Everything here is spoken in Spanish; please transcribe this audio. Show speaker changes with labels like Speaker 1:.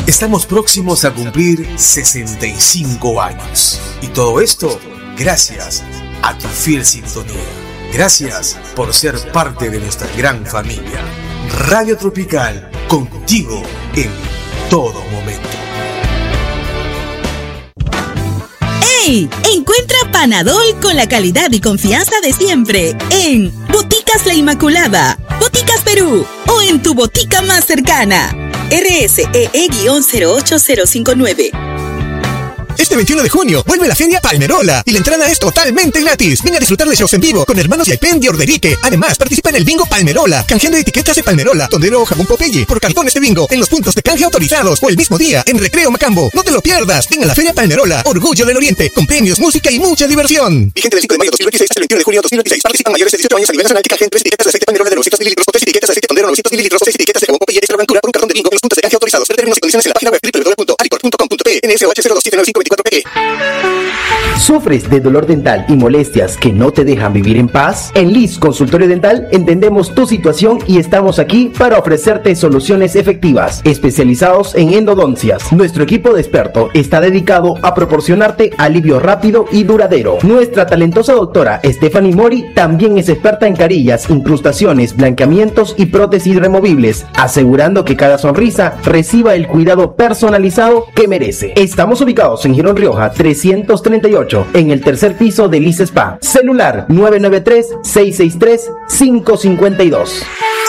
Speaker 1: Estamos próximos a cumplir 65 años. Y todo esto gracias a tu fiel sintonía. Gracias por ser parte de nuestra gran familia. Radio Tropical, contigo en todo momento.
Speaker 2: ¡Hey! Encuentra Panadol con la calidad y confianza de siempre en Boticas La Inmaculada, Boticas Perú o en tu botica más cercana. RSEE-08059.
Speaker 3: Este 21 de junio vuelve la Feria Palmerola y la entrada es totalmente gratis. Ven a disfrutar de shows en vivo con Hermanos Yaipen de Orderique. Además, participa en el Bingo Palmerola, canjeando etiquetas de Palmerola, Tondero o Jabón Popeye por cartones de bingo en los puntos de canje autorizados o el mismo día en Recreo Macambo. No te lo pierdas. Ven a la Feria Palmerola, Orgullo del Oriente, con premios, música y mucha diversión. Vigente del 5 de mayo 2026 hasta el 21 de junio 2026. Participan mayores de 18 años a nivel nacional que canjeen 3 etiquetas de aceite Palmerola de 900 mililitros o 3 etiquetas de aceite Tondero 900 mililitros o 6 etiquetas de Jabón Popeye extra blancura por un cartón de bingo en los puntos de canje autorizados. Ver términos y condiciones en la página web www.alicor.com.pe NSOH 0279524PE.
Speaker 4: ¿Sufres de dolor dental y molestias que no te dejan vivir en paz? En Liz Consultorio Dental entendemos tu situación y estamos aquí para ofrecerte soluciones efectivas, especializados en endodoncias. Nuestro equipo de expertos está dedicado a proporcionarte alivio rápido y duradero. Nuestra talentosa doctora Stephanie Mori también es experta en carillas, incrustaciones, blanqueamientos y prótesis removibles, asegurando que cada sonrisa reciba el cuidado personalizado que merece. Estamos ubicados en Girón Rioja 338, en el tercer piso de Liz Spa. Celular 993-663-552.